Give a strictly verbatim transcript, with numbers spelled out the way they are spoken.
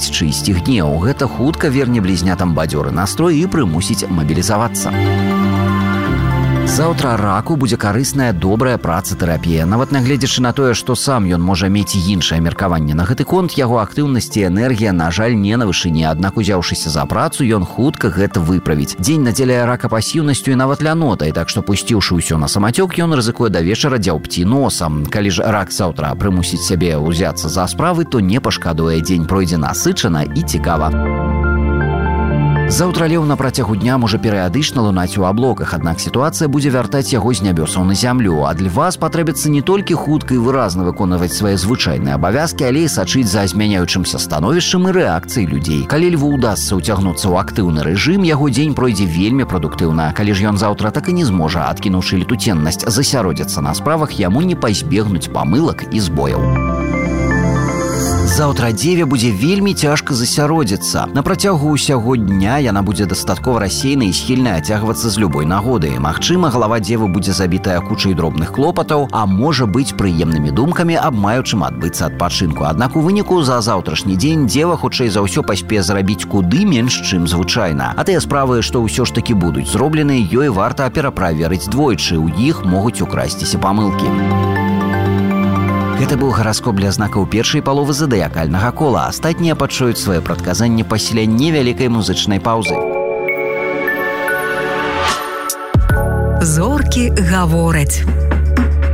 пачаць чысці гнеў. Гэта хутка верне блізнятам бадзёры настрой і прымусіць мабілізавацца. Заўтра раку будзе карысная добрая праца-тэрапія. Нават нягледзячы на тое, што сам ён можа мець іншае меркаванне на гэты конт, яго актыўнасць і энергія, на жаль, не на вышыні. Аднак, узяўшыся за працу, ён хутка гэта выправіць. Дзень надзеляе рака пасіўнасцю і нават лянотай, так што, пусціўшы ўсё на самацёк, ён рызыкуе да вечара дзяўбці носам. Калі ж рак заўтра прымусіць сябе ўзяцца за справы, то не пашкадуе. Дзень пройдзе насычана і цікава. Заўтра леў на працягу дня можа перыядычна лунаць у аблоках, аднак сітуацыя будзе вяртаць яго з нябёсаў на зямлю. Ад льва спатрэбіцца не толькі хутка і выразна выконваць свае звычайныя абавязкі, але і сачыць за змяняючымся становішчам і рэакцыяй людзей. Калі льву ўдасца ўцягнуцца ў актыўны рэжым, яго дзень пройдзе вельмі прадуктыўна. Калі ж ён заўтра так і не зможа, адкінуўшы летуценнасць, засяродзіцца на справах, яму не пазбегнуць памылак і збояў. Заўтра дзеве будзе вельмі цяжка засяродзіцца. На працягу ўсяго дня яна будзе дастаткова рассеянай і схільная ацягвацца з любой нагоды. Магчыма, галава дзевы будзе забітая кучай дробных клопатаў, а можа быць прыемнымі думкамі аб маючым адбыцца адпачынку. Аднак у выніку за заўтрашні дзень дзева хутчэй за ўсё паспее зрабіць куды менш, чым звычайна. А тыя справы, што ўсё ж такі будуць зроблены, ёй варта пераправерыць двойчы. У іх могуць украсціся памылкі. Гэта быў гараскоп для знакаў першай паловы задыякальнага кола. Астатнія пачуюць свае прадказанні пасля невялікай музычнай паўзы. Зоркі гавораць.